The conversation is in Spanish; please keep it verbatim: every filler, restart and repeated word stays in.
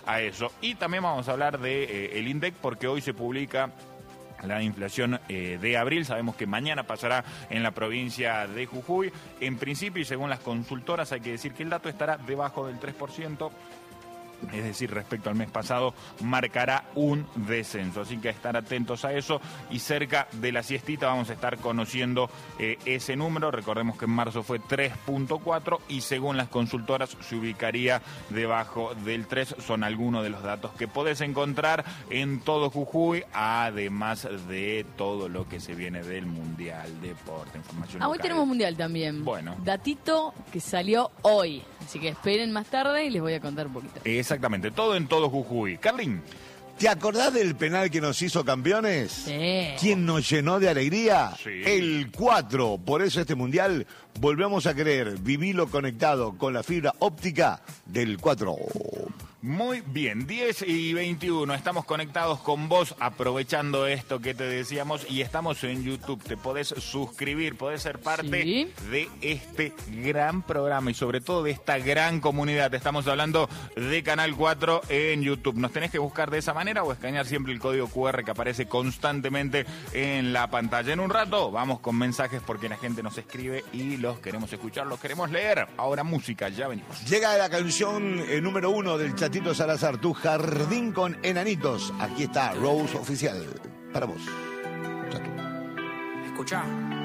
a eso. Y también vamos a hablar de eh, el INDEC, porque hoy se publica la inflación eh, de abril. Sabemos que mañana pasará en la provincia de Jujuy. En principio, y según las consultoras, hay que decir que el dato estará debajo del tres por ciento. Es decir, respecto al mes pasado, marcará un descenso. Así que a estar atentos a eso. Y cerca de la siestita vamos a estar conociendo eh, ese número. Recordemos que en marzo fue tres punto cuatro y según las consultoras se ubicaría debajo del tres. Son algunos de los datos que podés encontrar en todo Jujuy, además de todo lo que se viene del Mundial Deporte. Información ah, local. Hoy tenemos Mundial también. Bueno. Datito que salió hoy. Así que esperen más tarde y les voy a contar un poquito. Exactamente, todo en todo Jujuy. Carlín. ¿Te acordás del penal que nos hizo campeones? Sí. ¿Quién nos llenó de alegría? Sí. El cuatro. Por eso este mundial volvemos a querer vivirlo conectado con la fibra óptica del cuatro. Muy bien, diez y veintiuno, estamos conectados con vos, aprovechando esto que te decíamos, y estamos en YouTube. Te podés suscribir, podés ser parte sí. de este gran programa y sobre todo de esta gran comunidad. Estamos hablando de Canal cuatro en YouTube. Nos tenés que buscar de esa manera o escanear siempre el código cu erre que aparece constantemente en la pantalla. En un rato vamos con mensajes porque la gente nos escribe y los queremos escuchar, los queremos leer. Ahora música, ya venimos. Llega la canción eh, número uno del chat Tito Salazar, Tu Jardín con Enanitos. Aquí está Rose Oficial para vos. Escuchá.